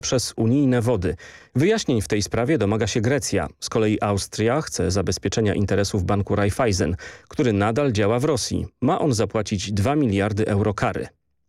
przez unijne wody. Wyjaśnień w tej sprawie domaga się Grecja. Z kolei Austria chce zabezpieczenia interesów banku Raiffeisen, który nadal działa w Rosji. Ma on zapłacić 2 miliardy euro kary.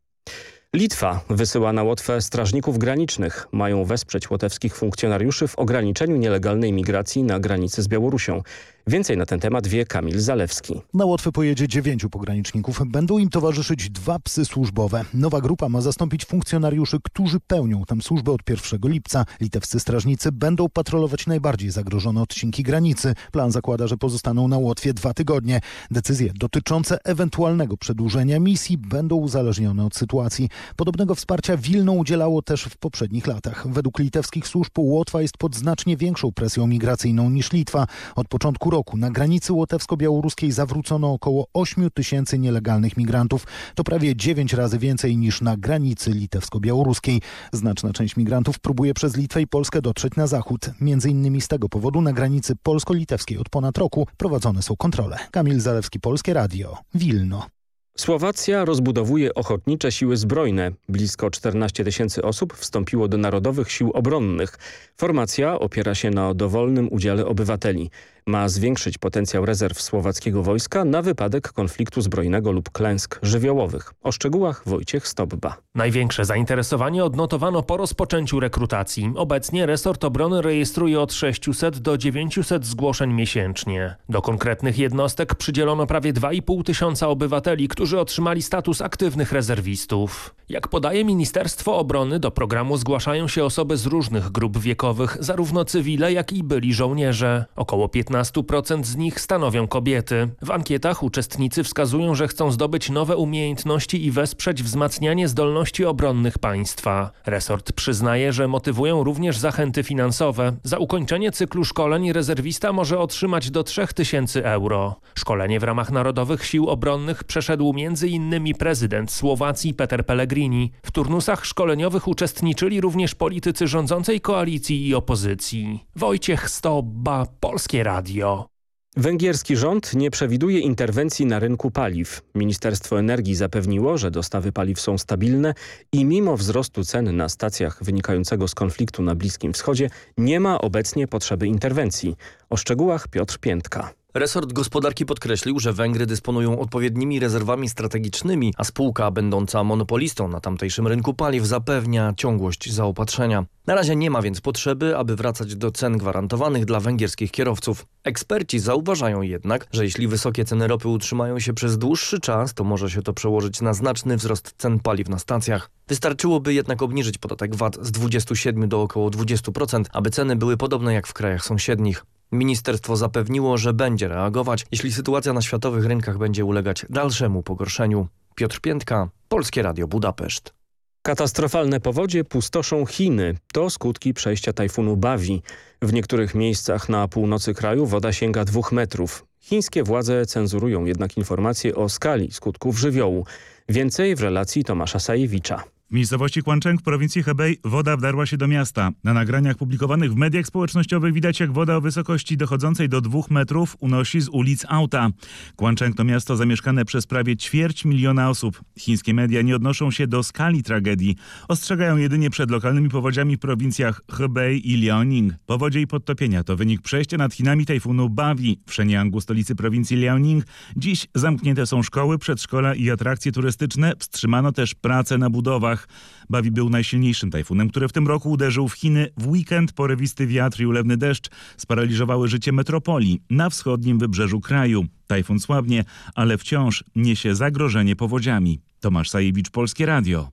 Litwa wysyła na Łotwę strażników granicznych. Mają wesprzeć łotewskich funkcjonariuszy w ograniczeniu nielegalnej migracji na granicy z Białorusią. Więcej na ten temat wie Kamil Zalewski. Na Łotwę pojedzie 9 pograniczników. Będą im towarzyszyć 2 psy służbowe. Nowa grupa ma zastąpić funkcjonariuszy, którzy pełnią tam służbę od 1 lipca. Litewscy strażnicy będą patrolować najbardziej zagrożone odcinki granicy. Plan zakłada, że pozostaną na Łotwie 2 tygodnie. Decyzje dotyczące ewentualnego przedłużenia misji będą uzależnione od sytuacji. Podobnego wsparcia Wilno udzielało też w poprzednich latach. Według litewskich służb Łotwa jest pod znacznie większą presją migracyjną niż Litwa. Od początku roku na granicy łotewsko-białoruskiej zawrócono około 8 000 nielegalnych migrantów. To prawie 9 razy więcej niż na granicy litewsko-białoruskiej. Znaczna część migrantów próbuje przez Litwę i Polskę dotrzeć na zachód. Między innymi z tego powodu na granicy polsko-litewskiej od ponad roku prowadzone są kontrole. Kamil Zalewski, Polskie Radio, Wilno. Słowacja rozbudowuje ochotnicze siły zbrojne. Blisko 14 000 osób wstąpiło do Narodowych Sił Obronnych. Formacja opiera się na dowolnym udziale obywateli. Ma zwiększyć potencjał rezerw słowackiego wojska na wypadek konfliktu zbrojnego lub klęsk żywiołowych. O szczegółach Wojciech Stopba. Największe zainteresowanie odnotowano po rozpoczęciu rekrutacji. Obecnie resort obrony rejestruje od 600 do 900 zgłoszeń miesięcznie. Do konkretnych jednostek przydzielono prawie 2,5 tysiąca obywateli, którzy otrzymali status aktywnych rezerwistów. Jak podaje Ministerstwo Obrony, do programu zgłaszają się osoby z różnych grup wiekowych, zarówno cywile, jak i byli żołnierze. Około 15% z nich stanowią kobiety. W ankietach uczestnicy wskazują, że chcą zdobyć nowe umiejętności i wesprzeć wzmacnianie zdolności obronnych państwa. Resort przyznaje, że motywują również zachęty finansowe. Za ukończenie cyklu szkoleń rezerwista może otrzymać do 3000 euro. Szkolenie w ramach Narodowych Sił Obronnych przeszedł m.in. prezydent Słowacji Peter Pellegrini. W turnusach szkoleniowych uczestniczyli również politycy rządzącej koalicji i opozycji. Wojciech Stopba, Polskie Radio. Węgierski rząd nie przewiduje interwencji na rynku paliw. Ministerstwo Energii zapewniło, że dostawy paliw są stabilne i mimo wzrostu cen na stacjach wynikającego z konfliktu na Bliskim Wschodzie nie ma obecnie potrzeby interwencji. O szczegółach Piotr Piętka. Resort Gospodarki podkreślił, że Węgry dysponują odpowiednimi rezerwami strategicznymi, a spółka będąca monopolistą na tamtejszym rynku paliw zapewnia ciągłość zaopatrzenia. Na razie nie ma więc potrzeby, aby wracać do cen gwarantowanych dla węgierskich kierowców. Eksperci zauważają jednak, że jeśli wysokie ceny ropy utrzymają się przez dłuższy czas, to może się to przełożyć na znaczny wzrost cen paliw na stacjach. Wystarczyłoby jednak obniżyć podatek VAT z 27 do około 20%, aby ceny były podobne jak w krajach sąsiednich. Ministerstwo zapewniło, że będzie reagować, jeśli sytuacja na światowych rynkach będzie ulegać dalszemu pogorszeniu. Piotr Piętka, Polskie Radio Budapeszt. Katastrofalne powodzie pustoszą Chiny. To skutki przejścia tajfunu Bawi. W niektórych miejscach na północy kraju woda sięga 2 metrów. Chińskie władze cenzurują jednak informacje o skali skutków żywiołu. Więcej w relacji Tomasza Sajewicza. W miejscowości Quancheng w prowincji Hebei woda wdarła się do miasta. Na nagraniach publikowanych w mediach społecznościowych widać, jak woda o wysokości dochodzącej do 2 metrów unosi z ulic auta. Quancheng to miasto zamieszkane przez prawie 250 000 osób. Chińskie media nie odnoszą się do skali tragedii. Ostrzegają jedynie przed lokalnymi powodziami w prowincjach Hebei i Liaoning. Powodzie i podtopienia to wynik przejścia nad Chinami tajfunu Bawi. W Shenyang, stolicy prowincji Liaoning, dziś zamknięte są szkoły, przedszkola i atrakcje turystyczne. Wstrzymano też prace na budowach. Bawi był najsilniejszym tajfunem, który w tym roku uderzył w Chiny. W weekend porywisty wiatr i ulewny deszcz sparaliżowały życie metropolii na wschodnim wybrzeżu kraju. Tajfun słabnie, ale wciąż niesie zagrożenie powodziami. Tomasz Sajewicz, Polskie Radio.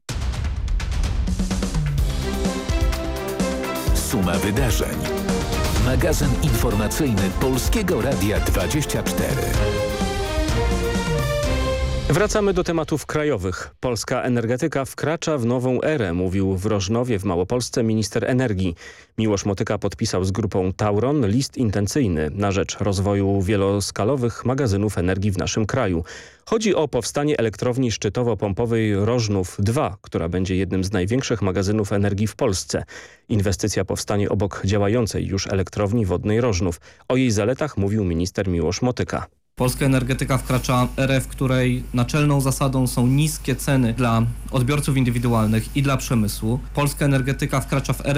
Suma wydarzeń. Magazyn informacyjny Polskiego Radia 24. Wracamy do tematów krajowych. Polska energetyka wkracza w nową erę, mówił w Rożnowie w Małopolsce minister energii. Miłosz Motyka podpisał z grupą Tauron list intencyjny na rzecz rozwoju wieloskalowych magazynów energii w naszym kraju. Chodzi o powstanie elektrowni szczytowo-pompowej Rożnów 2, która będzie jednym z największych magazynów energii w Polsce. Inwestycja powstanie obok działającej już elektrowni wodnej Rożnów. O jej zaletach mówił minister Miłosz Motyka. Polska energetyka wkracza w erę, w której naczelną zasadą są niskie ceny dla odbiorców indywidualnych i dla przemysłu. Polska energetyka wkracza w erę,